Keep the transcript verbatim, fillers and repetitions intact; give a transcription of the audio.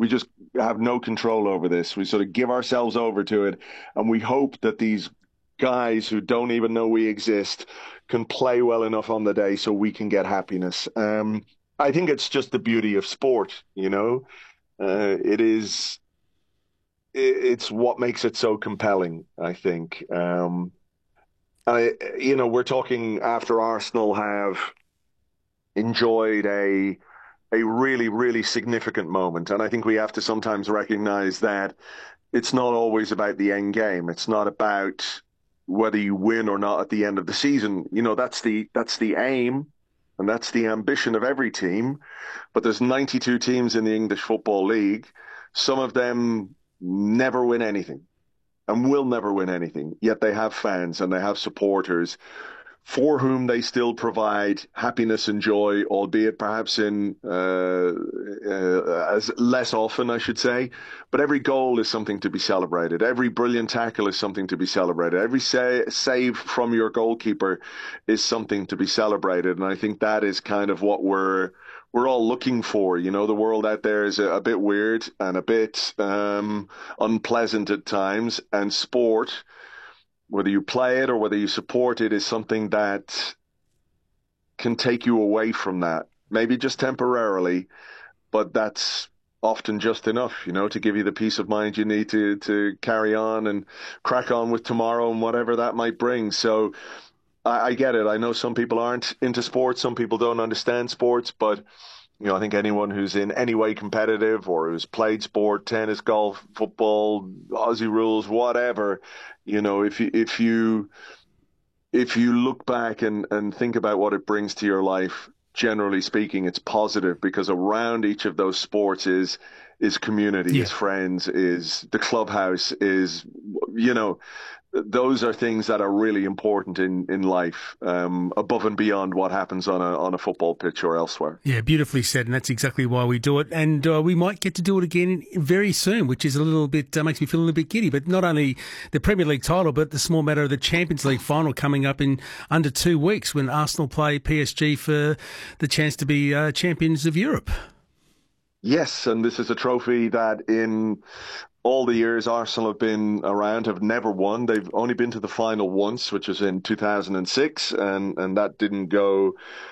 We just have no control over this. We sort of give ourselves over to it, and we hope that these guys who don't even know we exist can play well enough on the day so we can get happiness. Um, I think it's just the beauty of sport, you know. Uh, it is, it's what makes it so compelling, I think. Um, I, you know, we're talking after Arsenal have enjoyed a a really, really significant moment, and I think we have to sometimes recognize that it's not always about the end game. It's not about whether you win or not at the end of the season. You know, that's the that's the aim and that's the ambition of every team. But there's ninety-two teams in the English Football League. Some of them never win anything and will never win anything. Yet they have fans and they have supporters for whom they still provide happiness and joy, albeit perhaps in uh, uh, as less often, I should say. But every goal is something to be celebrated. Every brilliant tackle is something to be celebrated. Every sa- save from your goalkeeper is something to be celebrated. And I think that is kind of what we're we're all looking for. You know, the world out there is a, a bit weird and a bit um, unpleasant at times, and sport, whether you play it or whether you support it, is something that can take you away from that, maybe just temporarily, but that's often just enough, you know, to give you the peace of mind you need to to carry on and crack on with tomorrow and whatever that might bring. So I, I get it. I know some people aren't into sports, some people don't understand sports, but you know, I think anyone who's in any way competitive or who's played sport, tennis, golf, football, Aussie rules, whatever, you know, if you if you if you look back and, and think about what it brings to your life, generally speaking, it's positive, because around each of those sports is is community, Yeah. is friends, is the clubhouse, is, you know, those are things that are really important in in life, um, above and beyond what happens on a on a football pitch or elsewhere. Yeah, beautifully said, and that's exactly why we do it. And uh, we might get to do it again very soon, which is a little bit, uh, makes me feel a little bit giddy. But not only the Premier League title, but the small matter of the Champions League final coming up in under two weeks when Arsenal play P S G for the chance to be uh, champions of Europe. Yes, and this is a trophy that in all the years Arsenal have been around have never won. They've only been to the final once, which was in two thousand six, and, and that didn't go